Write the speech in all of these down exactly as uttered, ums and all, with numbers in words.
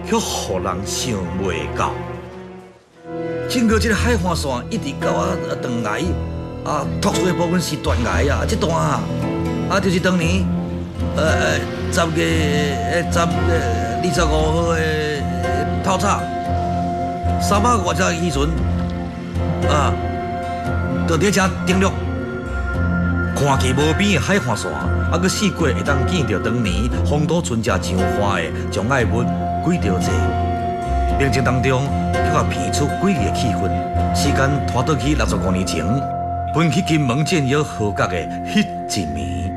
许互人想袂到。经过这个海岸线一直到啊断崖，啊突出的部分是断崖啊，这段啊，啊就是当年呃呃十月呃十呃二十五号的透早，三百外只渔船啊，就伫遮登陆。看起无边的海岸线，啊，佮四过会当见到当年风土村遮上花的障碍物几条座。明镜当中，却也片出诡异的气氛。时间拖倒去六十五年前，分去金门建窑河角的迄一暝。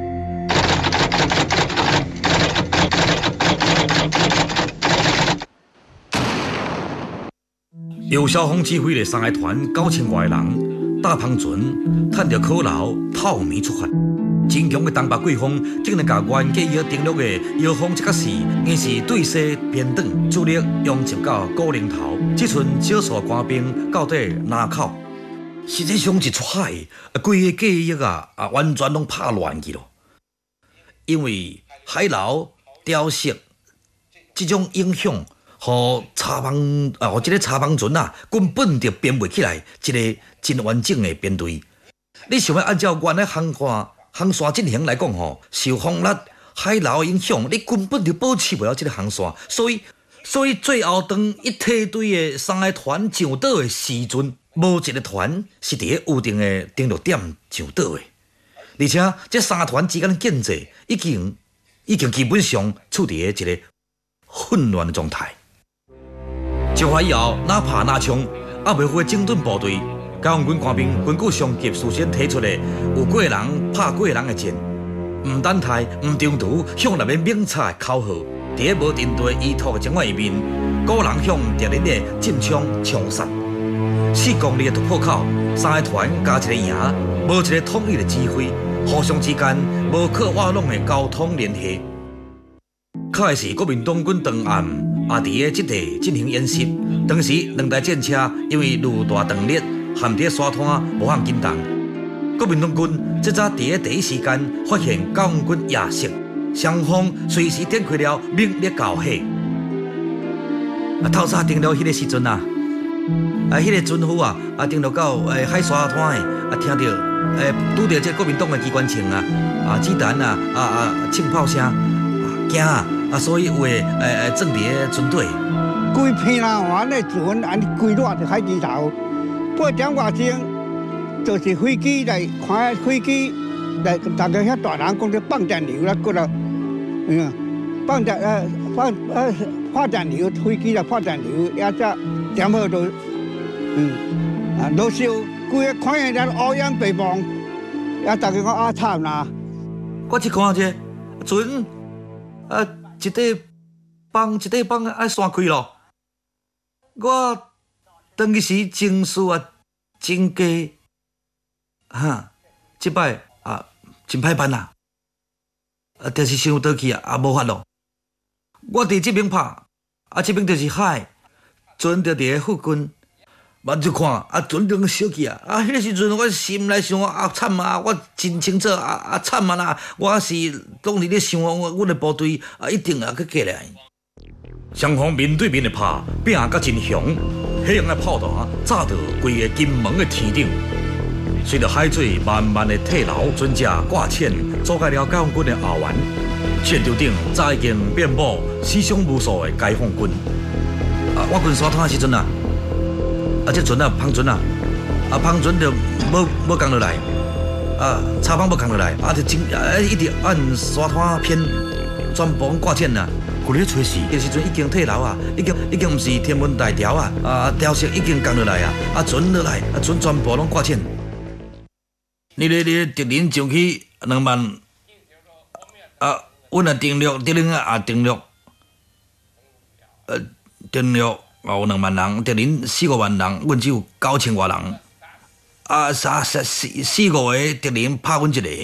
由萧峰指挥的三个团九千外人，搭篷船，趁着可劳，透暝出发。真强的东北季风，竟然甲原计要登陆的摇风这个时，硬是对西偏转，主力拥集到古宁头。这群少数官兵到底南口，实际上一出海，规个计划啊啊完全拢拍乱去咯。因为海流、潮汐这种影响。互插帮啊，互这个插帮船啊，根本就编袂起来一个真完整的编队。你想要按照原来航线航线进行来讲吼，受风力、海流的影响，你根本就保持不了这个航线。所以，所以最后当一梯队的三个团上岛的时阵，无一个团是伫个预定的登陆点上岛的，而且这三个团之间的建制已经已经基本上处伫个一个混乱的状态。上海以后，哪怕哪枪，也袂会整顿部队。解放军官兵根据上级事先提出的有过人拍过人的箭，唔等待、唔中途向内面猛插的口号，伫个无针对依托的情况下面，个人向敌人的进枪枪杀。四公里的突破口，三个团加一个营，无一个统一的指挥，互相之间无可瓦拢的交通联系。较的是国民党军当暗也伫个即地进行演习，当时两台战车因为路大断裂，陷伫沙滩无法进动。国民党军即早伫个第一时间发现解放军夜色，双方随时展开了猛烈交火。啊，透早登陆迄个时阵啊，啊，迄、那个军夫啊，啊登陆到诶海沙滩诶，啊听到诶拄到这国民党诶机关枪啊，啊子弹啊，啊啊庆炮声，啊惊啊！啊，所以有诶诶诶，装伫个船队， 规片啦完诶船，安尼规落伫海池头，八点外钟，就是飞机来看飞机来，大家遐大人讲着放电流啦，过来，嗯，放电呃放呃发电流，飞机来发电流，也只点好都，嗯，啊，老少规个看见了乌烟白茫，也大家讲啊惨啦。 我去看者船，啊。一块帮一块帮爱散开咯，我当时情绪啊真低，哈，即摆啊真歹办啦，啊，就是想倒去啊，也无法咯。我伫即边拍，啊，即边就是海，船就伫个附近，目睭看啊，船就小去啊，啊，迄个时阵我心内想啊惨啊，我真清楚啊啊惨啊啦，我是当时咧想我阮的部队啊一定啊去过来。双方面对面的拍，拼甲真凶，迄样的炮弹炸到规个金门的天顶。随着海水慢慢的退流，船只挂浅，阻盖了解放军的后援。舰头顶早已经遍布死伤无数的解放军。啊，我近沙滩的时阵啊。啊，这船啊，碰船啊，啊，碰船就无无降落来，啊，插棒无降落来，啊，就真啊一直按沙滩偏，全部挂浅啦。古咧吹死，迄时阵已经退流啊，已经已经毋是天文台条啊，啊，潮汐已经降落来啊，啊，船落来，啊，船全部拢挂浅。你咧你敌人上去两万，啊，阮啊登陆，敌人啊登陆，呃，登陆。有两万人，敌人四五万人，阮只有九千外人。啊，三四四四五个敌人拍阮一个。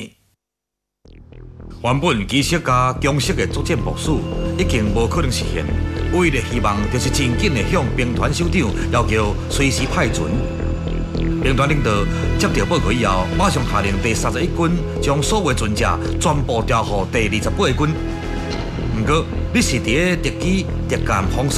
原本机式加强式的作战部署已经无可能实现，唯一的希望就是真紧的向兵团首长要求随时派船。兵团领导接到报告以后，马上下令第三十一军将所有船只全部调赴第二十八军。不过，你是伫个敌机、敌舰防